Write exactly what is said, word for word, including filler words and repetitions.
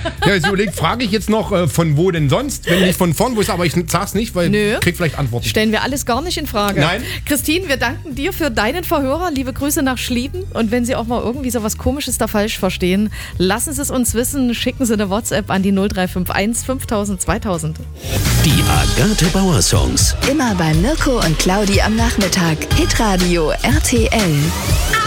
Ja, jetzt überlegt, frage ich jetzt noch, äh, von wo denn sonst? Wenn nicht von vorn, wo ist, aber ich sag's nicht, weil Nö. ich krieg vielleicht Antworten. Stellen wir alles gar nicht in Frage. Nein. Christine, wir danken dir für deinen Verhörer. Liebe Grüße nach Schlieben. Und wenn Sie auch mal irgendwie so was Komisches da falsch verstehen, lassen Sie es uns wissen. Schicken Sie eine WhatsApp an die null drei fünf eins fünftausend zweitausend. Die Agathe Bauer Songs. Immer bei Mirko und Claudi am Nachmittag. Hitradio R T L.